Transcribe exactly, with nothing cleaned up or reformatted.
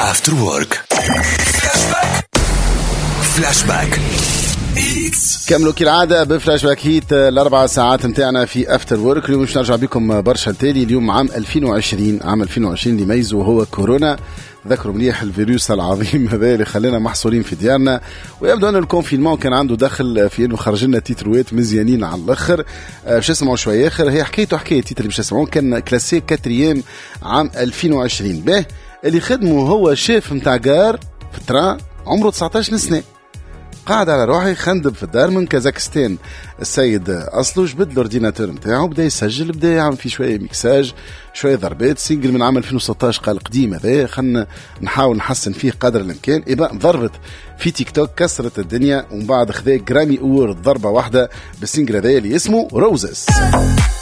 After Work. فلاش باك. كملوا كالعادة بفلاش باك هيت الأربع ساعات متاعنا في أفتر وورك. اليوم مش نرجع بكم برشا تالي. اليوم عام ألفين وعشرين، عام ألفين وعشرين اللي ميزه هو كورونا. ذكروا مليح الفيروس العظيم هذا اللي خلينا محصورين في ديارنا، ويبدو أن الكونفينمون كان عنده دخل في أنه خرج لنا تيتروات مزيانين على الآخر. باش نسمعوا شوية آخر. هي حكايته حكاية تيتر اللي باش نسمعوه كان كلاسي كاتريام عام ألفين وعشرين. به اللي خدمه هو شيف متاع جار في التران، عمره تسعطاش سنة، قاعد على روحي خندب في الدار من كازاخستان. السيد اصله جبد الاورديناتور نتاعو، بدا يسجل، بدا يعمل فيه شويه ميكساج، شويه ضربات. سينجل من عام ألفين وستطاش قال قديم هذا، خلنا نحاول نحسن فيه قدر الامكان. إبا ضربت في تيك توك، كسرت الدنيا، ومن بعد خذا جرامي اوورد ضربه واحده بالسينجل هذا اللي اسمه روزس.